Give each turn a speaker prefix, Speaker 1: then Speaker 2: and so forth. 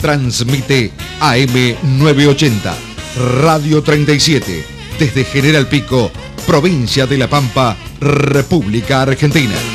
Speaker 1: Transmite AM 980, Radio 37, desde General Pico, provincia de La Pampa, República Argentina.